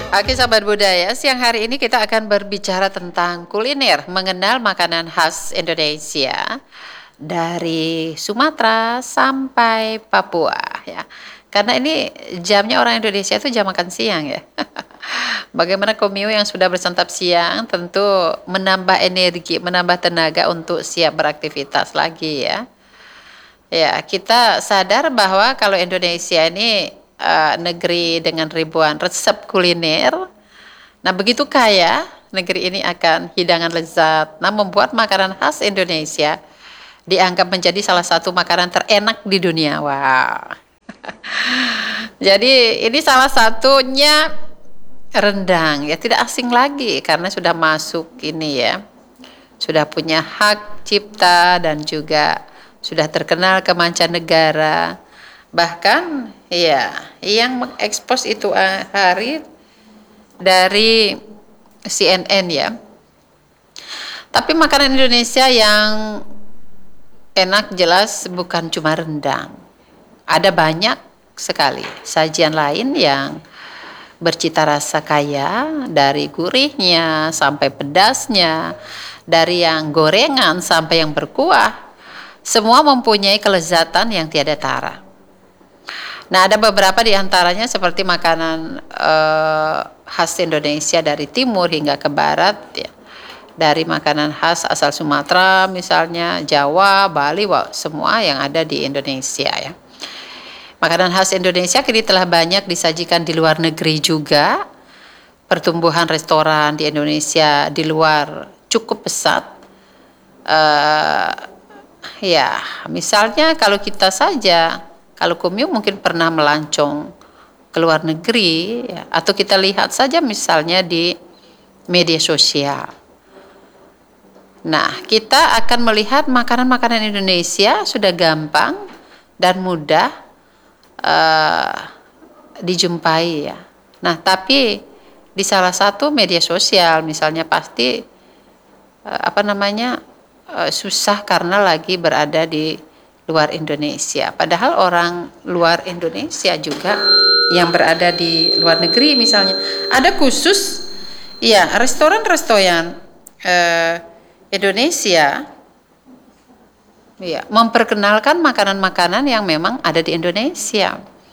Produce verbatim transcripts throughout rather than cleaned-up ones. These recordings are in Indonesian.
Oke sahabat budaya, siang hari ini kita akan berbicara tentang kuliner, mengenal makanan khas Indonesia dari Sumatera sampai Papua ya. Karena ini jamnya orang Indonesia itu jam makan siang ya. Bagaimana komio yang sudah bersantap siang tentu menambah energi, menambah tenaga untuk siap beraktivitas lagi ya. Ya, kita sadar bahwa kalau Indonesia ini eh, negeri dengan ribuan resep kuliner. Nah, begitu kaya negeri ini akan hidangan lezat. Nah, membuat makanan khas Indonesia dianggap menjadi salah satu makanan terenak di dunia. Wah. Jadi ini salah satunya rendang ya, tidak asing lagi karena sudah masuk ini ya. Sudah punya hak cipta dan juga sudah terkenal ke mancanegara. Bahkan ya, yang mengekspos itu ah, hari dari C N N ya. Tapi makanan Indonesia yang enak jelas bukan cuma rendang. Ada banyak sekali sajian lain yang bercita rasa kaya, dari gurihnya sampai pedasnya, dari yang gorengan sampai yang berkuah. Semua mempunyai kelezatan yang tiada tara. Nah, ada beberapa di antaranya seperti makanan eh, khas Indonesia dari timur hingga ke barat ya. Dari makanan khas asal Sumatera misalnya, Jawa, Bali, wah, semua yang ada di Indonesia ya. Makanan khas Indonesia kini telah banyak disajikan di luar negeri juga. Pertumbuhan restoran di Indonesia di luar cukup pesat. Uh, ya, misalnya kalau kita saja, kalau Kumyu mungkin pernah melancong ke luar negeri, ya, atau kita lihat saja misalnya di media sosial. Nah, kita akan melihat makanan-makanan Indonesia sudah gampang dan mudah uh, dijumpai ya. Nah, tapi di salah satu media sosial misalnya pasti uh, apa namanya uh, susah karena lagi berada di luar Indonesia. Padahal orang luar Indonesia juga yang berada di luar negeri misalnya ada khusus ya restoran-restoran uh, Indonesia ya, memperkenalkan makanan-makanan yang memang ada di Indonesia.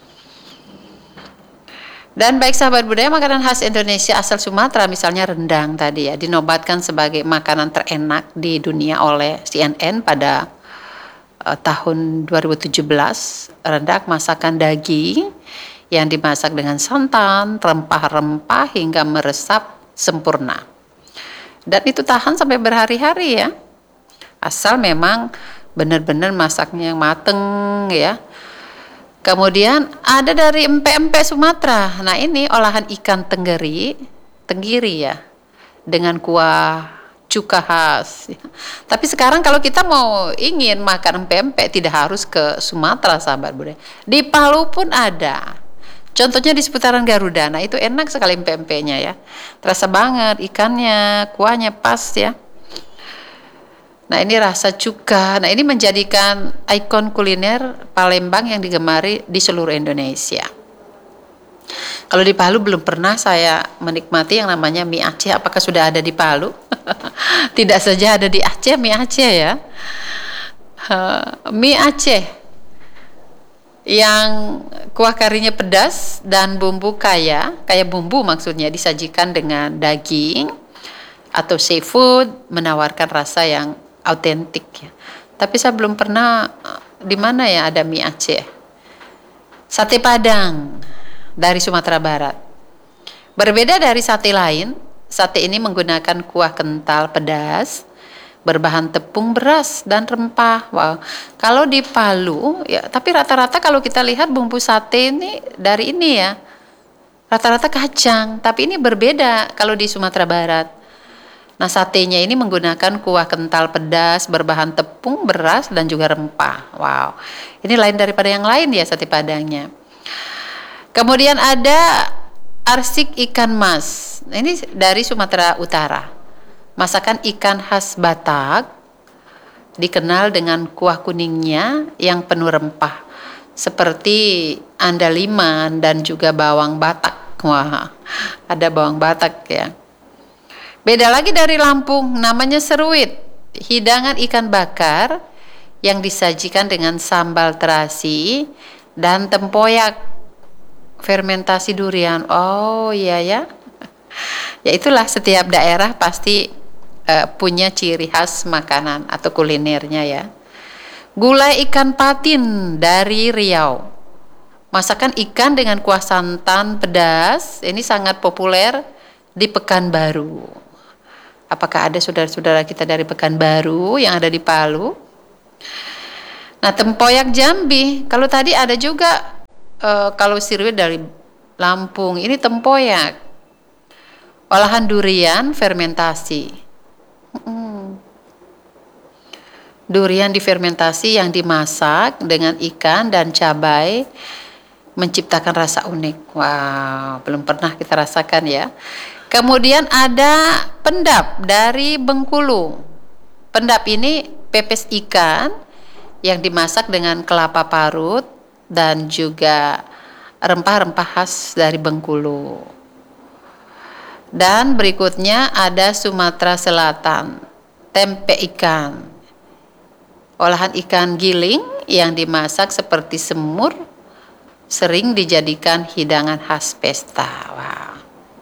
Dan baik sahabat budaya, makanan khas Indonesia asal Sumatera misalnya rendang tadi ya, dinobatkan sebagai makanan terenak di dunia oleh C N N pada uh, tahun dua ribu tujuh belas. Rendang masakan daging yang dimasak dengan santan, rempah-rempah hingga meresap sempurna. Dan itu tahan sampai berhari-hari ya. Asal memang benar-benar masaknya yang mateng ya. Kemudian ada dari empek-empek Sumatera. Nah, ini olahan ikan tenggiri, tenggiri ya. Dengan kuah cuka khas. Tapi sekarang kalau kita mau ingin makan empek-empek tidak harus ke Sumatera sahabat budaya. Di Palu pun ada. Contohnya di seputaran Garuda, nah itu enak sekali empek-empeknya ya. Terasa banget ikannya, kuahnya pas ya. Nah ini rasa cuka, nah ini menjadikan ikon kuliner Palembang yang digemari di seluruh Indonesia. Kalau di Palu belum pernah saya menikmati yang namanya mie Aceh, apakah sudah ada di Palu? Tidak saja ada di Aceh, mie Aceh ya. Uh, mie Aceh yang kuah karinya pedas dan bumbu kaya, kaya bumbu maksudnya, disajikan dengan daging atau seafood, menawarkan rasa yang autentik ya. Tapi saya belum pernah di mana ya ada mie Aceh. Sate Padang dari Sumatera Barat. Berbeda dari sate lain, sate ini menggunakan kuah kental pedas berbahan tepung, beras, dan rempah. Wow. Kalau di Palu, ya, tapi rata-rata kalau kita lihat bumbu sate ini dari ini ya, rata-rata kacang. Tapi ini berbeda kalau di Sumatera Barat. Nah, satenya ini menggunakan kuah kental pedas berbahan tepung, beras, dan juga rempah. Wow. Ini lain daripada yang lain ya sate Padangnya. Kemudian ada arsik ikan mas. Ini dari Sumatera Utara. Masakan ikan khas Batak, dikenal dengan kuah kuningnya yang penuh rempah, seperti andaliman dan juga bawang Batak. Batak. Wah, ada bawang Batak ya. Beda lagi dari Lampung, namanya seruit. Hidangan ikan bakar yang disajikan dengan sambal terasi dan tempoyak fermentasi durian. Oh iya ya. Ya itulah, setiap daerah pasti uh, punya ciri khas makanan atau kulinernya ya. Gulai ikan patin dari Riau. Masakan ikan dengan kuah santan pedas, ini sangat populer di Pekanbaru. Apakah ada saudara-saudara kita dari Pekanbaru yang ada di Palu? Nah, tempoyak Jambi. Kalau tadi ada juga, uh, kalau sirwe dari Lampung, ini tempoyak. Olahan durian fermentasi. Hmm. Durian difermentasi yang dimasak dengan ikan dan cabai menciptakan rasa unik. Wow, belum pernah kita rasakan ya. Kemudian ada pendap dari Bengkulu. Pendap ini pepes ikan yang dimasak dengan kelapa parut dan juga rempah-rempah khas dari Bengkulu. Dan berikutnya ada Sumatera Selatan, tempe ikan. Olahan ikan giling yang dimasak seperti semur, sering dijadikan hidangan khas pesta. Wow.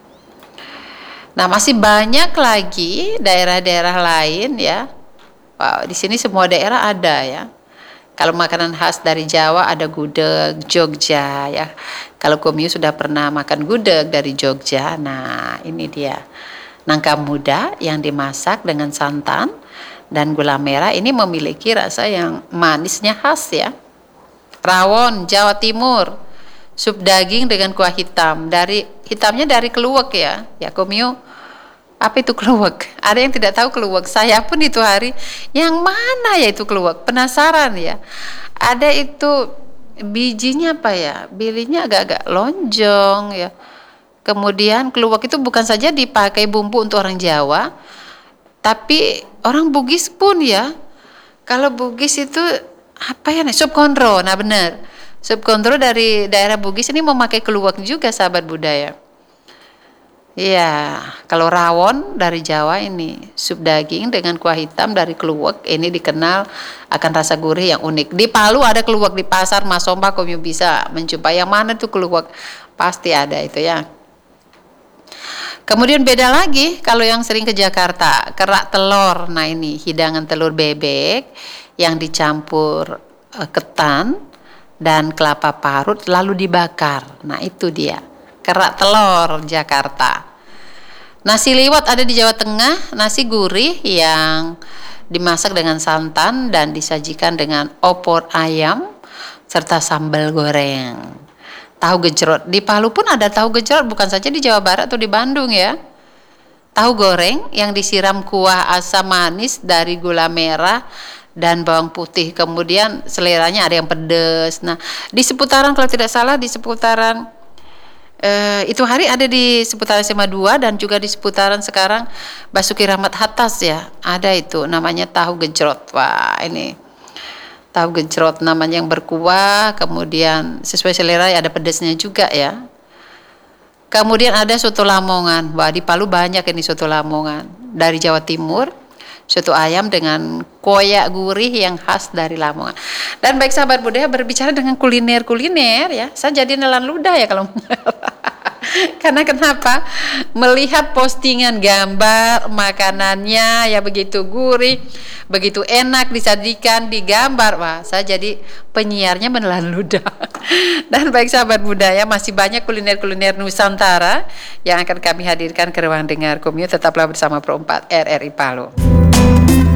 Nah, masih banyak lagi daerah-daerah lain ya. Wow, di sini semua daerah ada ya. Kalau makanan khas dari Jawa ada gudeg Jogja ya. Kalau Komyu sudah pernah makan gudeg dari Jogja. Nah, ini dia. Nangka muda yang dimasak dengan santan dan gula merah, ini memiliki rasa yang manisnya khas ya. Rawon Jawa Timur, sup daging dengan kuah hitam, dari hitamnya dari keluak ya. Ya Komyu, apa itu keluak? Ada yang tidak tahu keluak. Saya pun itu hari, yang mana ya itu keluak? Penasaran ya. Ada itu bijinya apa ya? Bilinya agak-agak lonjong ya. Kemudian keluak itu bukan saja dipakai bumbu untuk orang Jawa, tapi orang Bugis pun ya. Kalau Bugis itu apa ya nih? Sup kondro. Nah benar. Sup kondro dari daerah Bugis ini memakai keluak juga, sahabat budaya. Iya, kalau rawon dari Jawa ini sup daging dengan kuah hitam dari keluak, ini dikenal akan rasa gurih yang unik. Di Palu ada keluak, di pasar Masomba Komyu bisa menjumpai. Yang mana tuh keluak? Pasti ada itu ya. Kemudian beda lagi kalau yang sering ke Jakarta, kerak telur. Nah ini hidangan telur bebek yang dicampur uh, ketan dan kelapa parut lalu dibakar. Nah itu dia, kerak telur Jakarta. Nasi liwet ada di Jawa Tengah, nasi gurih yang dimasak dengan santan dan disajikan dengan opor ayam serta sambal goreng. Tahu gejrot, di Palu pun ada tahu gejrot, bukan saja di Jawa Barat atau di Bandung ya. Tahu goreng yang disiram kuah asam manis dari gula merah dan bawang putih. Kemudian seleranya ada yang pedas. Nah, di seputaran, kalau tidak salah di seputaran eh, itu hari ada di seputaran S M A dua dan juga di seputaran sekarang Basuki Rahmat Hattas ya. Ada itu namanya tahu gejrot. Wah, ini tahu gejrot namanya yang berkuah, kemudian sesuai selera ada pedasnya juga ya. Kemudian ada soto Lamongan. Wah, di Palu banyak ini soto Lamongan. Dari Jawa Timur, soto ayam dengan koyak gurih yang khas dari Lamongan. Dan baik sahabat budaya, berbicara dengan kuliner-kuliner ya, saya jadi nelan ludah ya kalau karena kenapa? Melihat postingan gambar makanannya ya begitu gurih, begitu enak disajikan di gambar. Wah, saya jadi penyiarnya menelan ludah. Dan baik sahabat budaya, masih banyak kuliner-kuliner Nusantara yang akan kami hadirkan ke ruang dengar Komyu. Tetaplah bersama Pro empat R R I Palu.